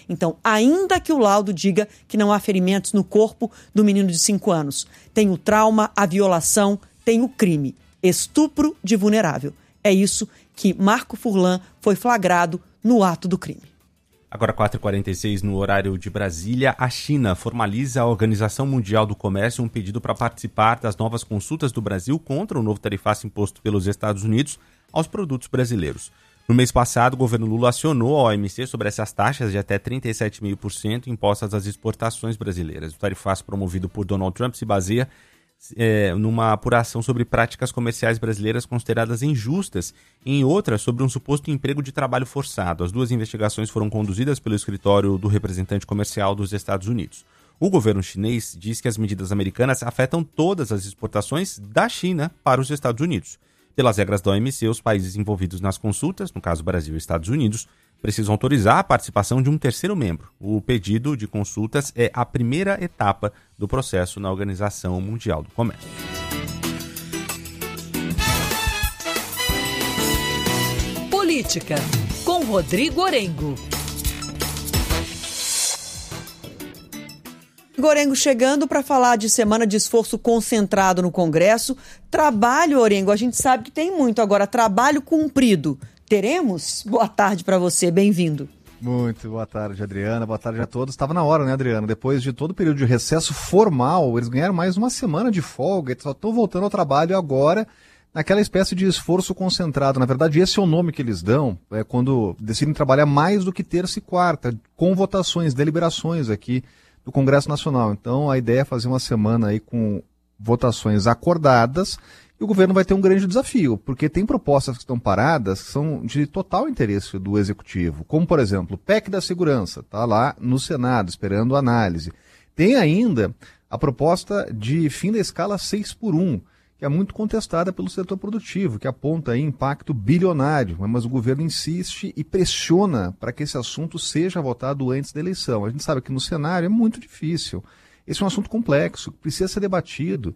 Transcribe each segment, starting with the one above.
Então, ainda que o laudo diga que não há ferimentos no corpo do menino de 5 anos, tem o trauma, a violação, tem o crime. Estupro de vulnerável. É isso que Marco Furlan foi flagrado no ato do crime. Agora 4h46 no horário de Brasília, a China formaliza a Organização Mundial do Comércio um pedido para participar das novas consultas do Brasil contra o novo tarifaço imposto pelos Estados Unidos aos produtos brasileiros. No mês passado, o governo Lula acionou a OMC sobre essas taxas de até 37,5% impostas às exportações brasileiras. O tarifaço promovido por Donald Trump se baseia numa apuração sobre práticas comerciais brasileiras consideradas injustas e em outra sobre um suposto emprego de trabalho forçado. As duas investigações foram conduzidas pelo escritório do representante comercial dos Estados Unidos. O governo chinês diz que as medidas americanas afetam todas as exportações da China para os Estados Unidos. Pelas regras da OMC, os países envolvidos nas consultas, no caso Brasil e Estados Unidos, precisam autorizar a participação de um terceiro membro. O pedido de consultas é a primeira etapa do processo na Organização Mundial do Comércio. Política, com Rodrigo Orengo. Orengo chegando para falar de semana de esforço concentrado no Congresso. Trabalho, Orengo, a gente sabe que tem muito. Agora, trabalho cumprido. Teremos? Boa tarde para você, bem-vindo. Muito boa tarde, Adriana. Boa tarde a todos. Estava na hora, né, Adriana? Depois de todo o período de recesso formal, eles ganharam mais uma semana de folga e só estão voltando ao trabalho agora naquela espécie de esforço concentrado. Na verdade, esse é o nome que eles dão quando decidem trabalhar mais do que terça e quarta, com votações, deliberações aqui do Congresso Nacional. Então, a ideia é fazer uma semana aí com votações acordadas. E o governo vai ter um grande desafio, porque tem propostas que estão paradas que são de total interesse do Executivo, como, por exemplo, o PEC da Segurança, está lá no Senado, esperando análise. Tem ainda a proposta de fim da escala 6x1, que é muito contestada pelo setor produtivo, que aponta aí impacto bilionário, mas o governo insiste e pressiona para que esse assunto seja votado antes da eleição. A gente sabe que no cenário é muito difícil. Esse é um assunto complexo, que precisa ser debatido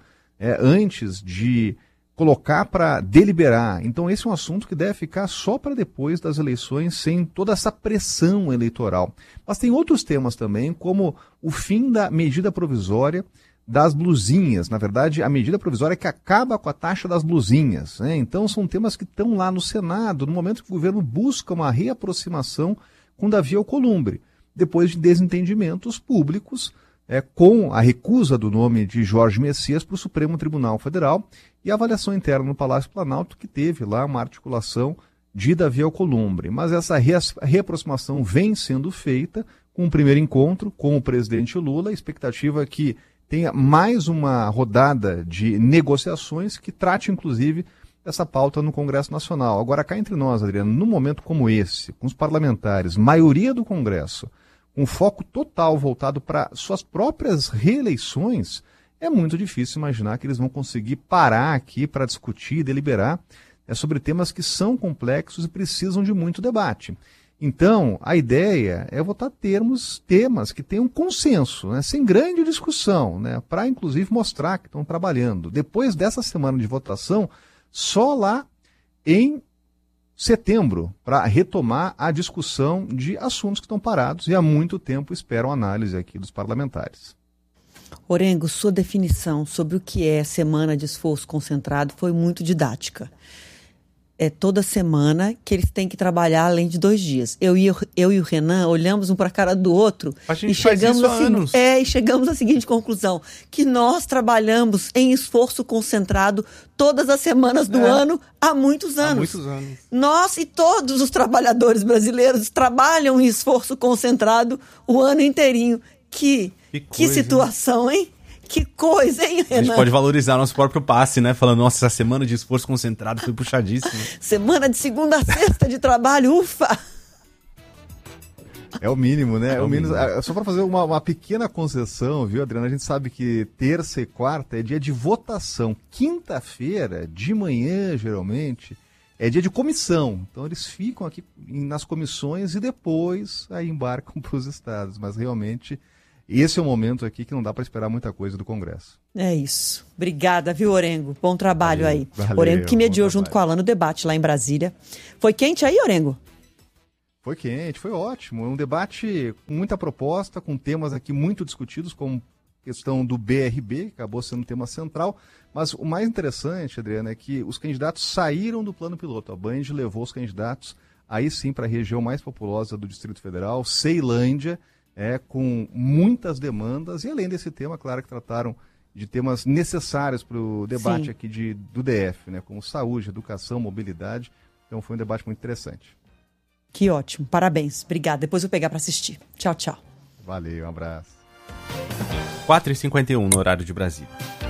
antes de colocar para deliberar. Então esse é um assunto que deve ficar só para depois das eleições, sem toda essa pressão eleitoral. Mas tem outros temas também, como o fim da medida provisória das blusinhas. Na verdade, a medida provisória que acaba com a taxa das blusinhas, né? Então são temas que estão lá no Senado, no momento que o governo busca uma reaproximação com Davi Alcolumbre, depois de desentendimentos públicos, com a recusa do nome de Jorge Messias para o Supremo Tribunal Federal e a avaliação interna no Palácio Planalto, que teve lá uma articulação de Davi Alcolumbre. Mas essa reaproximação vem sendo feita com o primeiro encontro com o presidente Lula. A expectativa é que tenha mais uma rodada de negociações que trate, inclusive, essa pauta no Congresso Nacional. Agora, cá entre nós, Adriano, num momento como esse, com os parlamentares, maioria do Congresso, com foco total voltado para suas próprias reeleições, é muito difícil imaginar que eles vão conseguir parar aqui para discutir e deliberar sobre temas que são complexos e precisam de muito debate. Então, a ideia é votar temas que tenham consenso, né, sem grande discussão, né, para inclusive mostrar que estão trabalhando. Depois dessa semana de votação, só lá em setembro, para retomar a discussão de assuntos que estão parados e há muito tempo esperam análise aqui dos parlamentares. Orengo, sua definição sobre o que é semana de esforço concentrado foi muito didática. É toda semana que eles têm que trabalhar além de 2 dias. Eu e o Renan olhamos um para a cara do outro e chegamos à seguinte conclusão, que nós trabalhamos em esforço concentrado todas as semanas do ano há muitos anos. Nós e todos os trabalhadores brasileiros trabalham em esforço concentrado o ano inteirinho. Que situação, hein? Que coisa, hein, Renan? A gente pode valorizar nosso próprio passe, né? Falando, nossa, essa semana de esforço concentrado foi puxadíssima. Semana de segunda a sexta de trabalho, ufa! É o mínimo, né? É o mínimo. Só para fazer uma pequena concessão, viu, Adriana? A gente sabe que terça e quarta é dia de votação. Quinta-feira, de manhã, geralmente, é dia de comissão. Então eles ficam aqui nas comissões e depois aí embarcam para os estados. Mas realmente esse é o momento aqui que não dá para esperar muita coisa do Congresso. É isso. Obrigada, viu, Orengo? Bom trabalho aí. Valeu, Orengo que mediou junto com a Alana o debate lá em Brasília. Foi quente aí, Orengo? Foi quente, foi ótimo. Um debate com muita proposta, com temas aqui muito discutidos, como a questão do BRB, que acabou sendo um tema central. Mas o mais interessante, Adriana, é que os candidatos saíram do plano piloto. A Band levou os candidatos aí sim para a região mais populosa do Distrito Federal, Ceilândia, com muitas demandas. E além desse tema, claro que trataram de temas necessários para o debate Sim. aqui do DF, né, como saúde, educação, mobilidade. Então foi um debate muito interessante. Que ótimo, parabéns. Obrigada. Depois eu vou pegar para assistir. Tchau, tchau. Valeu, um abraço. 4h51 no horário de Brasília.